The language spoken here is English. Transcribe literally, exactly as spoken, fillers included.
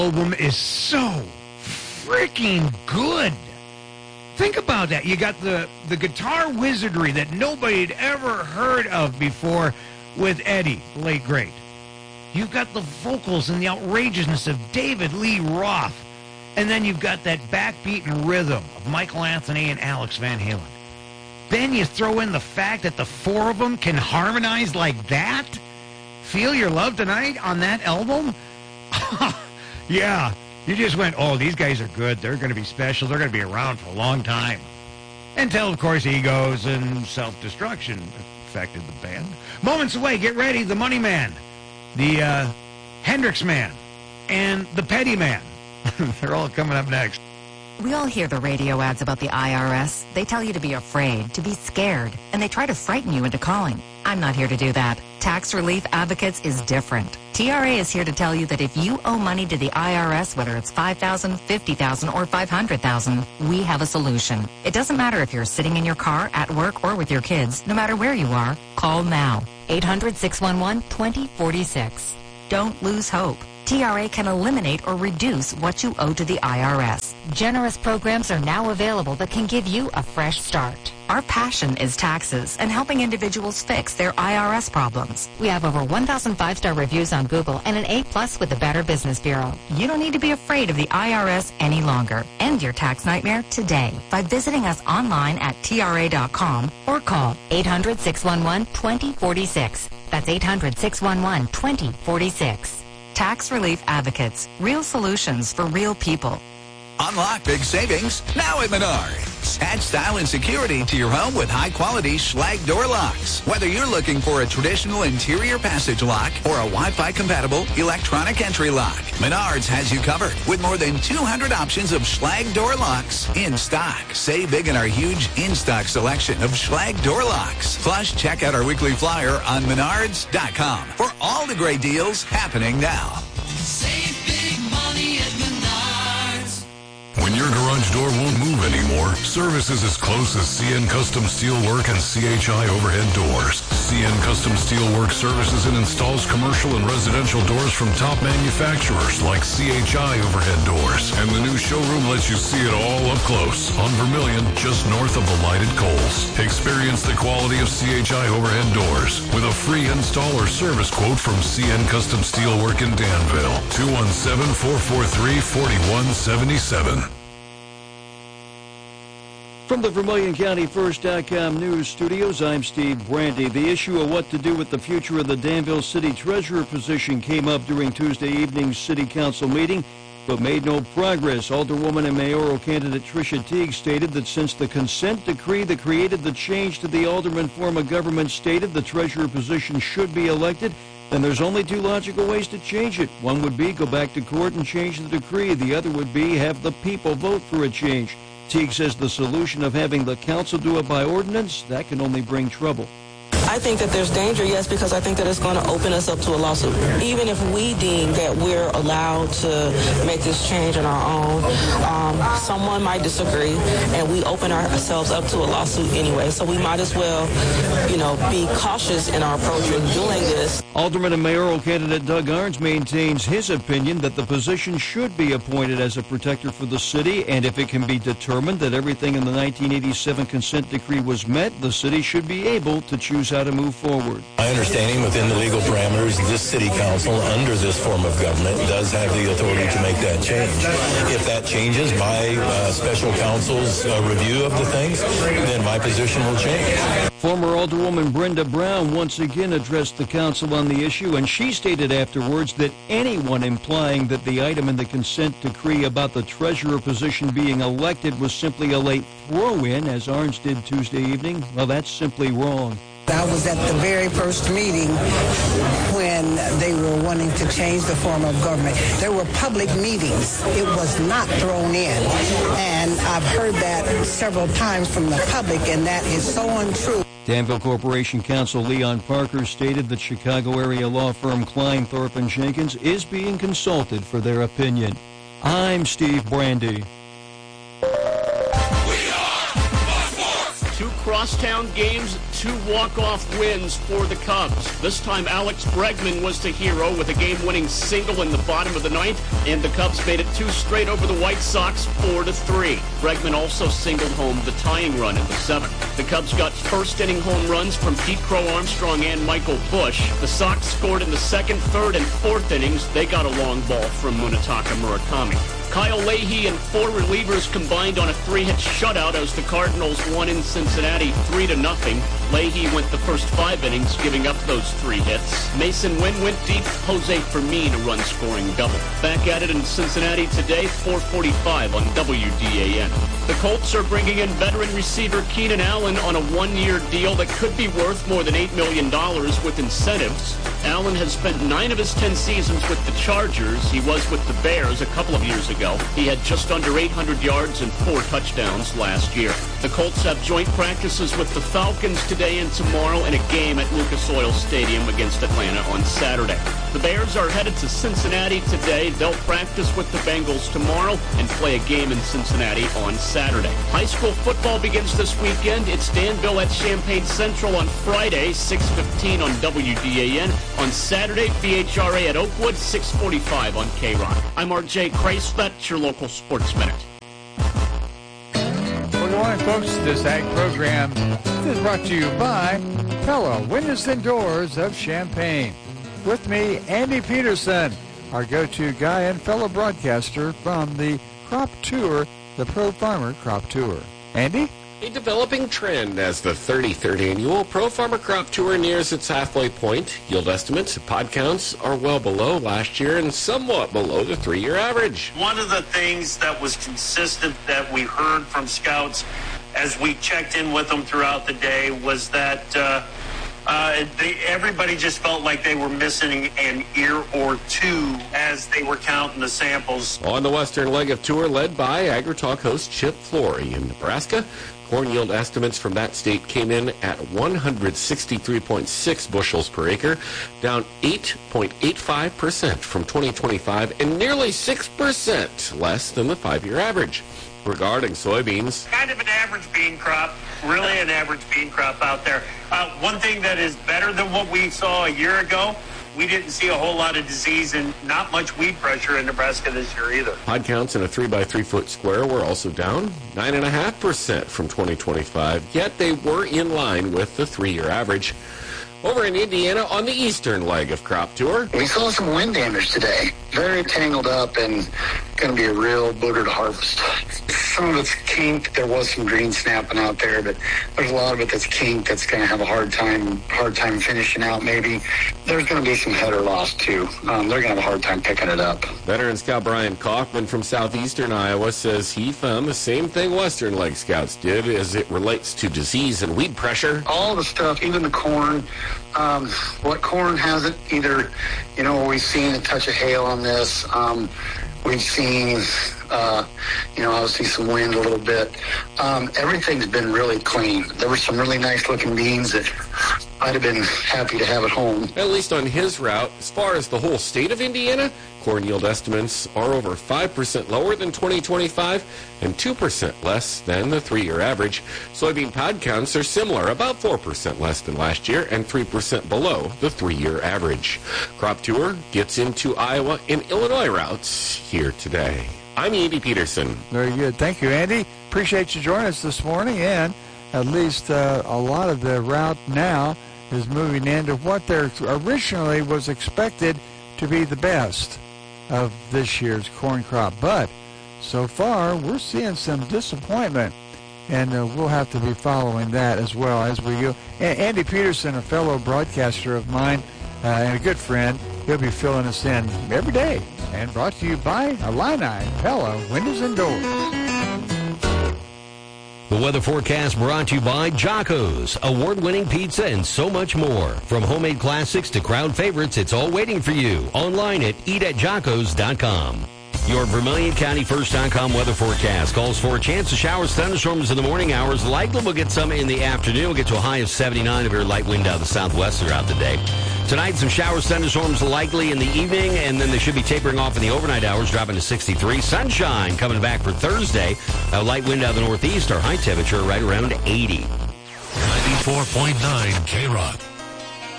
album is so freaking good. Think about that. You got the, the guitar wizardry that nobody had ever heard of before with Eddie, the late great. You've got the vocals and the outrageousness of David Lee Roth. And then you've got that backbeat and rhythm of Michael Anthony and Alex Van Halen. Then you throw in the fact that the four of them can harmonize like that. Feel Your Love Tonight on that album? Yeah, you just went, oh, these guys are good. They're going to be special. They're going to be around for a long time. Until, of course, egos and self-destruction affected the band. Moments away, get ready, the Money Man, the uh, Hendrix Man, and the Petty Man. They're all coming up next. We all hear the radio ads about the I R S. They tell you to be afraid, to be scared, and they try to frighten you into calling. I'm not here to do that. Tax Relief Advocates is different. T R A is here to tell you that if you owe money to the I R S, whether it's five thousand dollars, fifty thousand dollars, or five hundred thousand dollars, we have a solution. It doesn't matter if you're sitting in your car, at work, or with your kids. No matter where you are, call now. eight hundred, six one one, two zero four six. Don't lose hope. T R A can eliminate or reduce what you owe to the I R S. Generous programs are now available that can give you a fresh start. Our passion is taxes and helping individuals fix their I R S problems. We have over one thousand five-star reviews on Google and an A plus with the Better Business Bureau. You don't need to be afraid of the I R S any longer. End your tax nightmare today by visiting us online at T R A dot com or call eight hundred, six one one, two zero four six. That's eight hundred, six one one, two zero four six. Tax Relief Advocates. Real solutions for real people. Unlock big savings now at Menards. Add style and security to your home with high-quality Schlage door locks. Whether you're looking for a traditional interior passage lock or a Wi-Fi compatible electronic entry lock, Menards has you covered with more than two hundred options of Schlage door locks in stock. Save big in our huge in-stock selection of Schlage door locks. Plus, check out our weekly flyer on Menards dot com for all the great deals happening now. Save big money at Menards. When your garage door won't move anymore, service is as close as C N Custom Steelwork and C H I Overhead Doors. C N Custom Steelwork services and installs commercial and residential doors from top manufacturers like C H I Overhead Doors. And the new showroom lets you see it all up close on Vermilion, just north of the lighted Coles. Experience the quality of C H I Overhead Doors with a free install or service quote from C N Custom Steelwork in Danville. two one seven, four four three, four one seven seven. From the Vermilion County First dot com news studios, I'm Steve Brandy. The issue of what to do with the future of the Danville City Treasurer position came up during Tuesday evening's City Council meeting, but made no progress. Alderwoman and mayoral candidate Tricia Teague stated that since the consent decree that created the change to the alderman form of government stated the treasurer position should be elected, then there's only two logical ways to change it. One would be go back to court and change the decree. The other would be have the people vote for a change. Teague says the solution of having the council do it by ordinance, that can only bring trouble. I think that there's danger, yes, because I think that it's going to open us up to a lawsuit. Even if we deem that we're allowed to make this change on our own, um, someone might disagree, and we open ourselves up to a lawsuit anyway. So we might as well, you know, be cautious in our approach in doing this. Alderman and mayoral candidate Doug Arns maintains his opinion that the position should be appointed as a protector for the city, and if it can be determined that everything in the nineteen eighty-seven consent decree was met, the city should be able to choose how to move forward. My understanding within the legal parameters, this city council under this form of government does have the authority to make that change. If that changes by uh, special counsel's uh, review of the things, then my position will change. Former Alderwoman Brenda Brown once again addressed the council on the issue, and she stated afterwards that anyone implying that the item in the consent decree about the treasurer position being elected was simply a late throw-in, as Arns did Tuesday evening, well, that's simply wrong. I was at the very first meeting when they were wanting to change the form of government. There were public meetings. It was not thrown in. And I've heard that several times from the public, and that is so untrue. Danville Corporation Counsel Leon Parker stated that Chicago area law firm Klein, Thorpe and Jenkins is being consulted for their opinion. I'm Steve Brandy. Two crosstown games, two walk-off wins for the Cubs. This time, Alex Bregman was the hero with a game-winning single in the bottom of the ninth, and the Cubs made it two straight over the White Sox, four to three. Bregman also singled home the tying run in the seventh. The Cubs got first-inning home runs from Pete Crow Armstrong and Michael Busch. The Sox scored in the second, third, and fourth innings. They got a long ball from Munetaka Murakami. Kyle Leahy and four relievers combined on a three-hit shutout as the Cardinals won in Cincinnati three to nothing. Leahy went the first five innings, giving up those three hits. Mason Wynn went deep. Jose Fermin a run-scoring double. Back at it in Cincinnati today, four forty-five on W D A N. The Colts are bringing in veteran receiver Keenan Allen on a one-year deal that could be worth more than eight million dollars with incentives. Allen has spent nine of his ten seasons with the Chargers. He was with the Bears a couple of years ago. He had just under eight hundred yards and four touchdowns last year. The Colts have joint practices with the Falcons today and tomorrow, and a game at Lucas Oil Stadium against Atlanta on Saturday. The Bears are headed to Cincinnati today. They'll practice with the Bengals tomorrow and play a game in Cincinnati on Saturday. High school football begins this weekend. It's Danville at Champaign Central on Friday, six fifteen on W D A N. On Saturday, B H R A at Oakwood, six forty-five on K-Rock. I'm R J Kreisfeld, your local Sports Minute. Well, good morning, folks. This Ag program is brought to you by Pella Windows and Doors of Champaign. With me, Andy Peterson, our go-to guy and fellow broadcaster from the Crop Tour, the Pro Farmer Crop Tour. Andy? A developing trend as the thirty-third annual Pro Farmer Crop Tour nears its halfway point. Yield estimates and pod counts are well below last year and somewhat below the three-year average. One of the things that was consistent that we heard from scouts as we checked in with them throughout the day was that uh, uh, they, everybody just felt like they were missing an ear or two as they were counting the samples. On the western leg of tour, led by AgriTalk host Chip Flory in Nebraska, corn yield estimates from that state came in at one hundred sixty-three point six bushels per acre, down eight point eight five percent from twenty twenty-five and nearly six percent less than the five-year average. Regarding soybeans, kind of an average bean crop, really an average bean crop out there. Uh, one thing that is better than what we saw a year ago, we didn't see a whole lot of disease and not much weed pressure in Nebraska this year either. Pod counts in a three by three foot square were also down nine point five percent from twenty twenty-five, yet they were in line with the three-year average. Over in Indiana on the eastern leg of Crop Tour, we saw some wind damage today. Very tangled up and going to be a real booger to harvest. Some of it's kinked. There was some green snapping out there, but there's a lot of it that's kinked that's going to have a hard time hard time finishing out maybe. There's going to be some header loss too. Um, they're going to have a hard time picking it up. Veteran scout Brian Kaufman from southeastern Iowa says he found the same thing western leg scouts did as it relates to disease and weed pressure. All the stuff, even the corn, um, what corn hasn't either, you know, we've seen a touch of hail on this. Um, we've seen, uh, you know, obviously some wind a little bit. Um, everything's been really clean. There were some really nice looking beans that I'd have been happy to have at home. At least on his route, as far as the whole state of Indiana, corn yield estimates are over five percent lower than twenty twenty-five and two percent less than the three-year average. Soybean pod counts are similar, about four percent less than last year and three percent below the three-year average. Crop Tour gets into Iowa and Illinois routes here today. I'm Andy Peterson. Very good. Thank you, Andy. Appreciate you joining us this morning, and at least uh, a lot of the route now is moving into what there originally was expected to be the best of this year's corn crop. But so far, we're seeing some disappointment, and uh, we'll have to be following that as well as we go. A- Andy Peterson, a fellow broadcaster of mine uh, and a good friend, he'll be filling us in every day. And brought to you by Illini Pella Windows and Doors. The weather forecast brought to you by Jocko's, award-winning pizza and so much more. From homemade classics to crowd favorites, it's all waiting for you. Online at eat at jockos dot com. Your Vermilion County First dot com weather forecast calls for a chance of showers, thunderstorms in the morning hours. Likely we'll get some in the afternoon. We'll get to a high of seventy-nine, a very light wind out of the southwest throughout the day. Tonight, some showers, thunderstorms likely in the evening, and then they should be tapering off in the overnight hours, dropping to sixty-three. Sunshine coming back for Thursday. A light wind out of the northeast. Our high temperature right around eighty. ninety-four point nine K-Rock.